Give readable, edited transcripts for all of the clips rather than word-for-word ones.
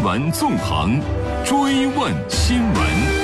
闻纵横，追问新闻。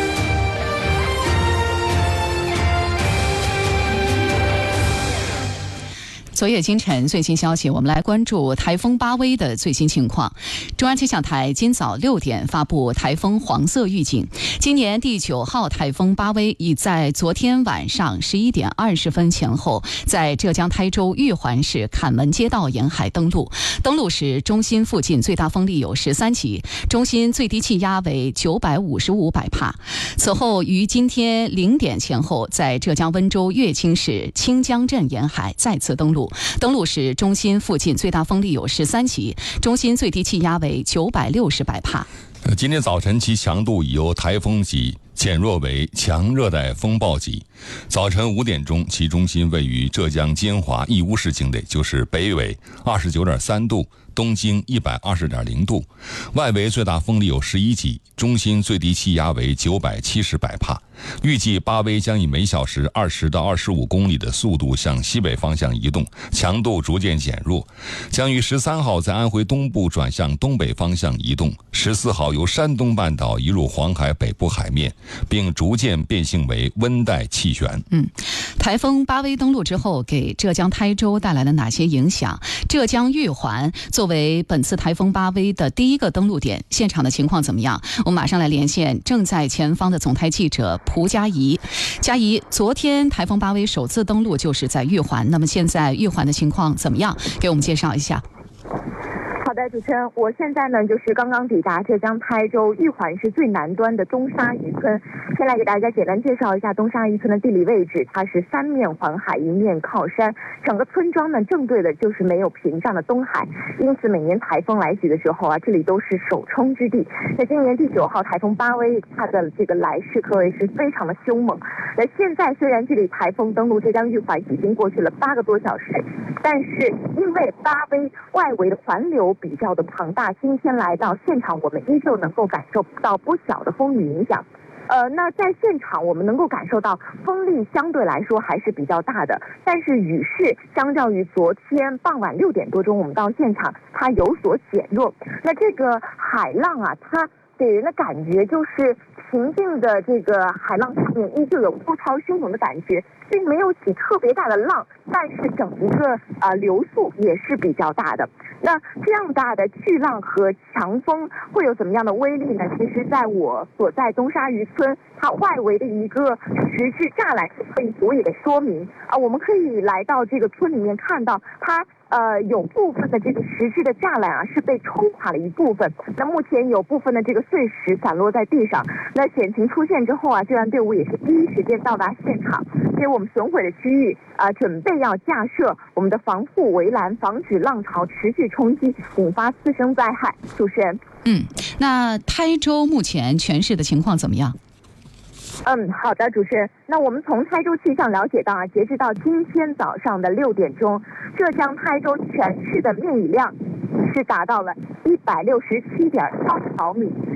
昨夜今晨最新消息，我们来关注台风巴威的最新情况。中央气象台今早6点发布台风黄色预警。今年第9号台风巴威已在昨天晚上11点20分前后，在浙江台州玉环市坎门街道沿海登陆。登陆时，中心附近最大风力有13级，中心最低气压为955百帕。此后于今天0点前后，在浙江温州乐清市清江镇沿海再次登陆。登陆时，中心附近最大风力有13级，中心最低气压为960百帕。 今天早晨其强度已由台风级减弱为强热带风暴级。早晨5点钟，其中心位于浙江金华义乌市境内，就是北纬29.3度，东经120.0度，外围最大风力有11级，中心最低气压为970百帕。预计巴威将以每小时20到25公里的速度向西北方向移动，强度逐渐减弱，将于13号在安徽东部转向东北方向移动，14号由山东半岛移入黄海北部海面，并逐渐变性为温带气旋。 台风巴威登陆之后，给浙江台州带来了哪些影响？浙江玉环作为本次台风巴威的第一个登陆点，现场的情况怎么样？我们马上来连线正在前方的总台记者蒲佳怡。佳怡，昨天台风巴威首次登陆就是在玉环，那么现在玉环的情况怎么样？给我们介绍一下。 好的，主持人，我现在呢就是刚刚抵达浙江台州玉环市最南端的东沙渔村。先来给大家简单介绍一下东沙渔村的地理位置，它是3面环海，1面靠山，整个村庄呢正对的就是没有屏障的东海，因此每年台风来袭的时候啊，这里都是首冲之地。那今年第9号台风巴威，它的这个来势可谓是非常的凶猛。那现在虽然距离台风登陆浙江玉环已经过去了8个多小时，但是因为巴威外围的环流比较的庞大，今天来到现场，我们依旧能够感受到不小的风雨影响。那在现场我们能够感受到风力相对来说还是比较大的，但是雨势相较于昨天傍晚6点多钟我们到现场，它有所减弱。那这个海浪啊，它给人的感觉就是平静的这个海浪下面依旧有波涛汹涌的感觉，并没有起特别大的浪，但是整一个流速也是比较大的。那这样大的巨浪和强风会有怎么样的威力呢？其实在我所在东沙渔村，它外围的一个石质栅栏可以足以的说明我们可以来到这个村里面看到它有部分的这个石质的栅栏啊是被冲垮了一部分，那目前有部分的这个碎石散落在地上。那险情出现之后啊，救援队伍也是第一时间到达现场，所以我们损毁的区域准备要架设我们的防护围栏，防止浪潮持续冲击，引发次生灾害。主持人， 那台州目前全市的情况怎么样？ 好的，主持人。那我们从台州气象了解到截至到今天早上的6点钟，浙江台州全市的面雨量是达到了167.2毫米。